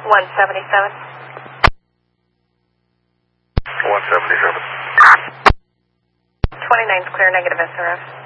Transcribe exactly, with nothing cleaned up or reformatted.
one seventy-seven. one seventy-seven. twenty-nine's clear, negative S R F.